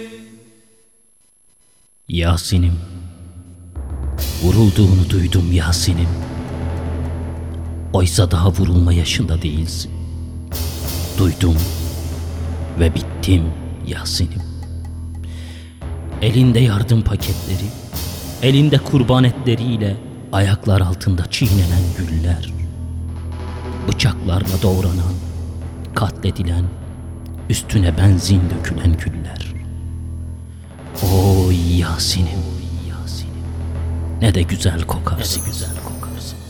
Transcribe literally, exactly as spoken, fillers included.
Yasin'im, vurulduğunu duydum Yasin'im. Oysa daha vurulma yaşında değilsin. Duydum ve bittim Yasin'im. Elinde yardım paketleri, elinde kurban etleriyle ayaklar altında çiğnenen güller, bıçaklarla doğranan, katledilen, üstüne benzin dökülen güller. Oy Yasin'im, ne de güzel kokarsın.